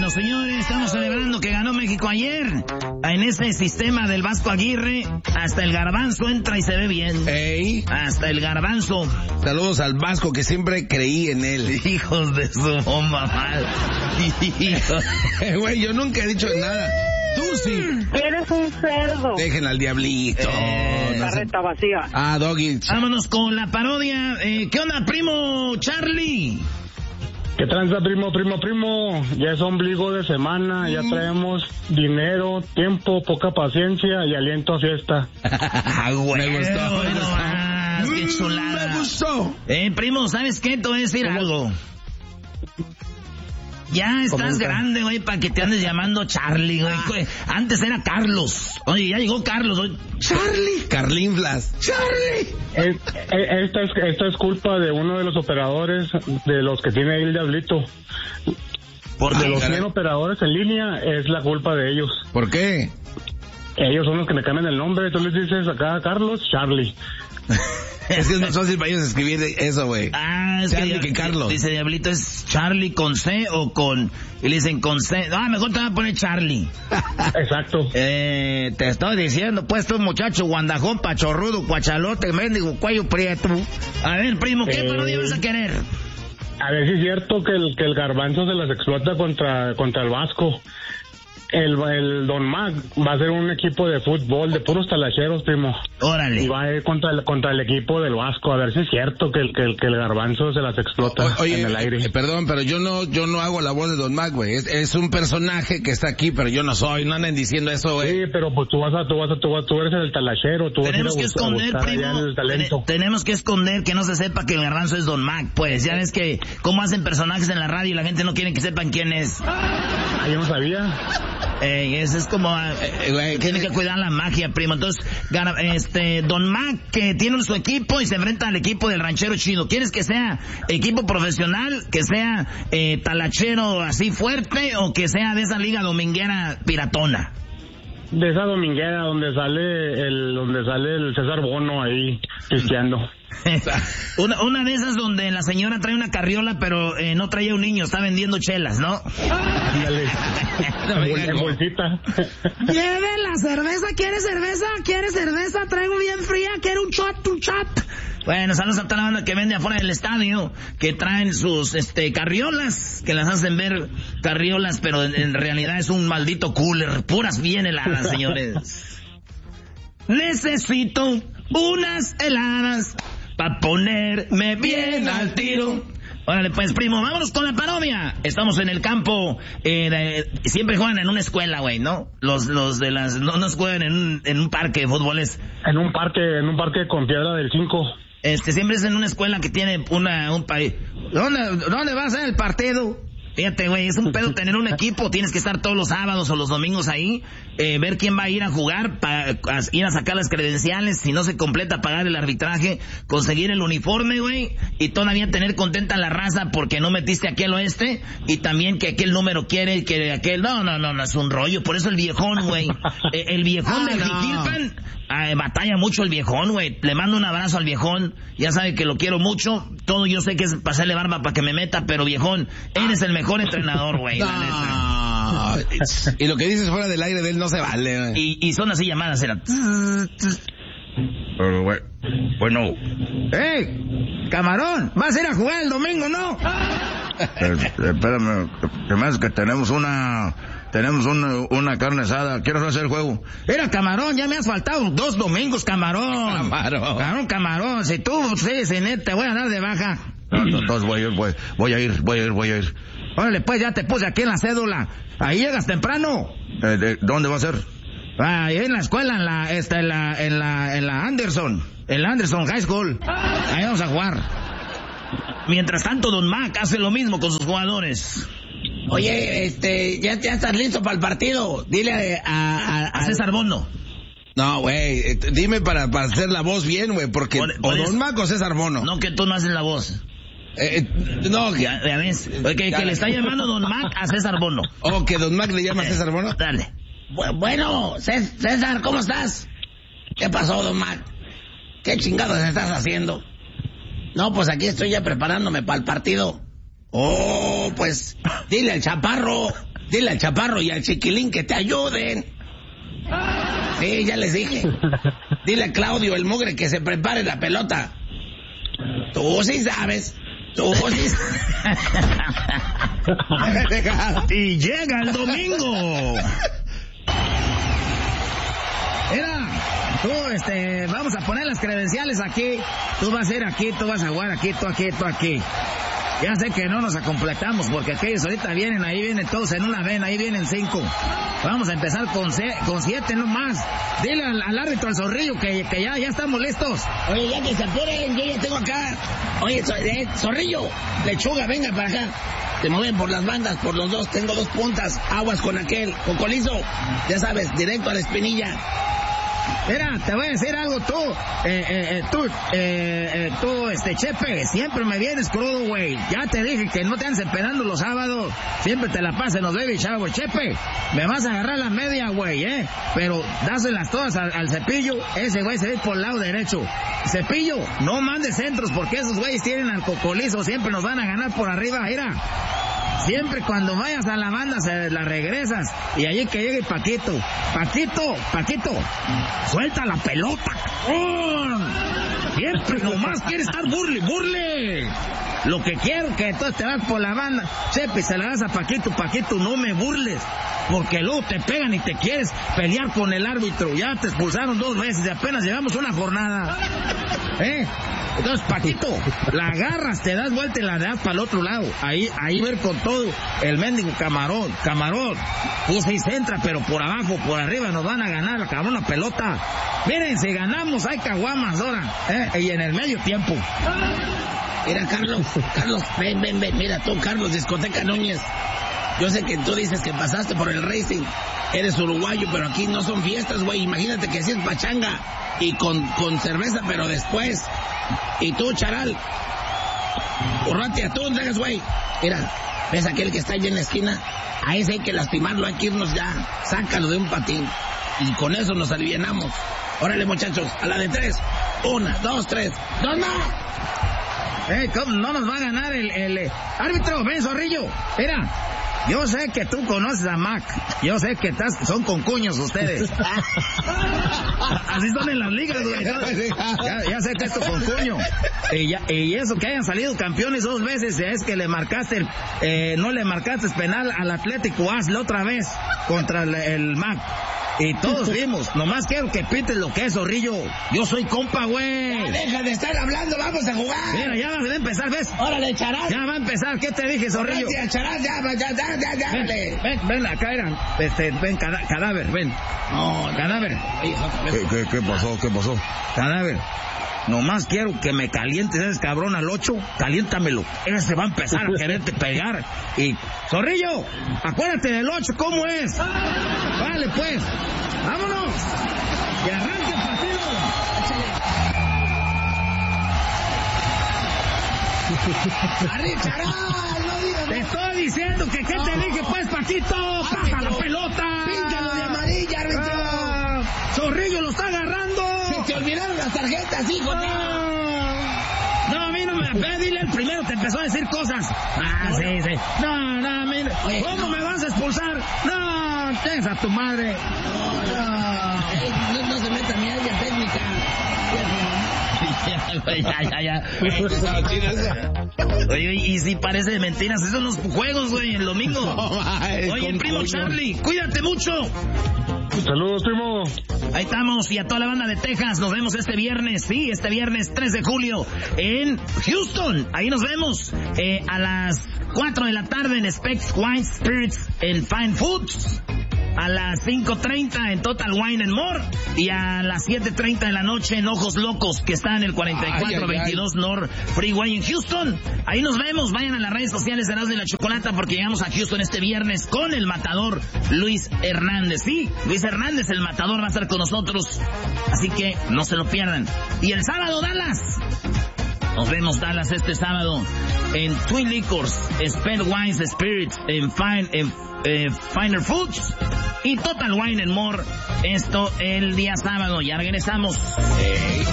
Bueno, señores, estamos celebrando que ganó México ayer. En ese sistema del Vasco Aguirre, hasta el Garbanzo entra y se ve bien. Ey. Hasta el Garbanzo. Saludos al Vasco, que siempre creí en él. Hijos de su mamá. Güey, yo nunca he dicho nada. Tú sí. Eres un cerdo. Dejen al diablito. Carreta vacía. Ah, Doggy. Vámonos con la parodia. ¿Qué onda, primo Charlie? ¿Qué tranza, primo? Ya es ombligo de semana, ya traemos dinero, tiempo, poca paciencia y aliento a fiesta. Me gustó. Qué chulada. Me gustó. Primo, ¿sabes qué? Te voy a decir algo. Ya estás grande, güey, para que te andes llamando Charlie, güey. Antes era Carlos. Oye, ya llegó Carlos. Oye, Charlie. Carlinflas. Charlie. Esta es culpa de uno de los operadores, de los que tiene ahí el diablito. De los 100 operadores en línea, es la culpa de ellos. ¿Por qué? Ellos son los que me cambian el nombre. Tú les dices acá Carlos, Charlie. Es que es más fácil para ellos escribir eso, güey. Es Charlie que Carlos. Dice Diablito, ¿es Charlie con C o con...? Y le dicen con C. Mejor te voy a poner Charlie. Exacto. Te estoy diciendo, pues, tú muchacho guandajón, pachorrudo, cuachalote, mendigo, cuello prieto. A ver, primo, ¿qué parodia vas a querer? A ver si es cierto que el Garbanzo se las explota contra el Vasco. El Don Mac va a ser un equipo de fútbol de puros talacheros, primo. Órale. Y va a ir contra el equipo del Vasco. A ver si es cierto que el Garbanzo se las explota en el aire. Perdón, pero yo no hago la voz de Don Mac, güey. Es un personaje que está aquí, pero yo no soy. No anden diciendo eso, güey. Sí, pero pues tú eres el talachero. Tenemos que esconder, primo. Tenemos que esconder que no se sepa que el Garbanzo es Don Mac, pues. Ya ves que cómo hacen personajes en la radio y la gente no quiere que sepan quién es. Yo no sabía. Eso es como... tiene que cuidar la magia, primo. Entonces, Don Mac, que tiene su equipo y se enfrenta al equipo del ranchero chido. ¿Quieres que sea equipo profesional, que sea talachero así fuerte, o que sea de esa liga dominguera piratona? De esa dominguera donde sale el César Bono ahí pisteando. una de esas donde la señora trae una carriola, pero no trae un niño, está vendiendo chelas, ¿no? Ándale. En bolsita. Lleve la cerveza. ¿Quiere cerveza? Traigo bien fría. ¿Quiere un shot? Bueno, saludos a toda la banda que vende afuera del estadio, que traen sus carriolas, que las hacen ver carriolas, pero en realidad es un maldito cooler, puras bien heladas, señores. Necesito unas heladas pa' ponerme bien al tiro. Órale, pues, primo, vámonos con la parodia. Estamos en el campo, siempre juegan en una escuela, güey, ¿no? Los de las... No juegan en un parque de fútboles. En un parque con piedra del 5. Siempre es en una escuela que tiene un país. ¿Dónde va a ser el partido? Fíjate, güey, es un pedo tener un equipo. Tienes que estar todos los sábados o los domingos ahí, ver quién va a ir a jugar, ir a sacar las credenciales, si no se completa, pagar el arbitraje, conseguir el uniforme, güey, y todavía tener contenta la raza porque no metiste aquel oeste, y también que aquel número quiere, que aquel... No, es un rollo. Por eso el viejón, güey, el viejón del Jiquilpan, batalla mucho el viejón, güey. Le mando un abrazo al viejón, ya sabe que lo quiero mucho. Todo yo sé que es pasarle barba para que me meta, pero viejón, eres el mejor entrenador, güey, la neta. Y lo que dices fuera del aire de él no se vale, güey. Y son así llamadas, eran... Bueno. Camarón, vas a ir a jugar el domingo, ¿no? Espérame, que más que tenemos una carne asada. Quiero hacer el juego. Mira, Camarón, ya me has faltado 2 domingos, Camarón. Camarón, si tú sigues en él, te voy a dar de baja. Entonces voy a ir. Órale, pues, ya te puse aquí en la cédula. Ahí llegas temprano. ¿Dónde va a ser? Ahí en la escuela, en la Anderson. En la Anderson High School. Ahí vamos a jugar. Mientras tanto, Don Mac hace lo mismo con sus jugadores. Oye, ya estás listo para el partido. Dile a César Bono. No, güey, dime para hacer la voz bien, güey, porque o Don Mac o César Bono. No, que tú no haces la voz. No, ya ves, que le está llamando Don Mac a César Bono. ¿O que Don Mac le llama a César Bono? Dale. Bueno, César, ¿cómo estás? ¿Qué pasó, Don Mac? ¿Qué chingados estás haciendo? No, pues aquí estoy ya preparándome para el partido. Oh, pues dile al chaparro Dile al Chaparro y al Chiquilín que te ayuden. Sí, ya les dije. Dile a Claudio, el mugre, que se prepare la pelota. Tú sí sabes. Tú sí sabes. Y llega el domingo. Mira, tú, vamos a poner las credenciales aquí. Tú vas a ir aquí, tú vas a jugar aquí, tú aquí, tú aquí. Ya sé que no nos acompletamos porque aquellos ahorita vienen, ahí vienen todos en una vena, ahí vienen 5. Vamos a empezar con 7 nomás. Dile al árbitro, al Zorrillo, que ya estamos listos. Oye, ya que se apuren, yo ya tengo acá. Oye, Zorrillo, Lechuga, venga para acá. Se mueven por las bandas, por los dos, tengo 2 puntas. Aguas con aquel, Cocolizo. Ya sabes, directo a la espinilla. Mira, te voy a decir algo, tú, Chepe, siempre me vienes crudo, güey. Ya te dije que no te andes empedando los sábados. Siempre te la pases en los baby shower. Chepe, me vas a agarrar la media, güey, pero dáselas todas al Cepillo. Ese güey se ve por el lado derecho. Cepillo, no mandes centros porque esos güeyes tienen al Cocolizo. Siempre nos van a ganar por arriba, mira. Siempre cuando vayas a la banda se la regresas. Y allí que llegue Paquito, suelta la pelota. Siempre nomás quiere estar burle. Lo que quiero que entonces te vas por la banda. Chepe, se la das a Paquito, no me burles. Porque luego te pegan y te quieres pelear con el árbitro. Ya te expulsaron 2 veces y apenas llevamos una jornada. Entonces, Paquito, la agarras, te das vuelta y la das para el otro lado. Ahí ver con todo el mendigo Camarón. Pues ahí se entra, pero por abajo, por arriba nos van a ganar, cabrón, la pelota. Miren, si ganamos hay caguamas ahora, y en el medio tiempo. Mira, Carlos, ven, mira tú, Carlos, Discoteca Núñez. Yo sé que tú dices que pasaste por el Racing, eres uruguayo, pero aquí no son fiestas, güey. Imagínate que si es pachanga y con cerveza, pero después. Y tú, Charal, Urratia, tú entregas, güey. Mira, ¿ves aquel que está allí en la esquina? A ese hay que lastimarlo, hay que irnos ya. Sácalo de un patín. Y con eso nos alivianamos. Órale, muchachos, a la de 3. 1, 2, 3. ¡2 más! ¿Cómo no nos va a ganar el árbitro? Ven, Zorrillo. Mira, yo sé que tú conoces a Mac. Yo sé que son concuños ustedes. Así son en las ligas, güey. Ya sé que es tu concuño. Y eso que hayan salido campeones 2 veces es que le marcaste, no le marcaste penal al Atlético. Hazlo otra vez contra el Mac. Y todos vimos, nomás quiero que pites lo que es, Zorrillo. Yo soy compa, güey. Ya deja de estar hablando, vamos a jugar. Mira, ya va a empezar, ¿ves? Órale, Charal. Ya va a empezar, ¿qué te dije, Zorrillo? Charal, ya. Ven, acá eran. Ven, cadáver, ven. No, cadáver. ¿Qué pasó? Cadáver. Nomás quiero que me calientes ese cabrón al 8, caliéntamelo. Él se va a empezar a quererte pegar. Y, Zorrillo, acuérdate del 8, ¿cómo es? Vale, pues, vámonos. Y arranque el partido. Te estoy diciendo que ¿qué te dije, pues, Paquito? ¡Pasa la pelota! ¡Píntalo de amarilla, árbitro! ¡Zorrillo lo está agarrando! ¡Se te olvidaron las tarjetas, hijo! No, a mí no me... Ve, dile, el primero te empezó a decir cosas. Sí. No, mira. Oye, ¿cómo me vas a expulsar? No, tienes a tu madre. No se meta ni área técnica. Ya. Oye, y si parece de mentiras, esos son los juegos, güey, el domingo. Oye, primo Charlie, cuídate mucho. Saludos, primo. Ahí estamos, y a toda la banda de Texas, nos vemos este viernes 3 de julio en Houston. Ahí nos vemos a las 4 de la tarde en Specs Wine Spirits en Fine Foods. A las 5:30 en Total Wine and More. Y a las 7:30 de la noche en Ojos Locos, que está en el 4422 North Freeway en Houston. Ahí nos vemos. Vayan a las redes sociales de Erasmo y la Chocolata, porque llegamos a Houston este viernes con el matador Luis Hernández. Sí, Luis Hernández, el matador, va a estar con nosotros. Así que no se lo pierdan. Y el sábado, Dallas. Nos vemos, Dallas, este sábado en Twin Liquors, Spend Wines Spirits, en Finer Foods y Total Wine and More. Esto el día sábado. Ya regresamos.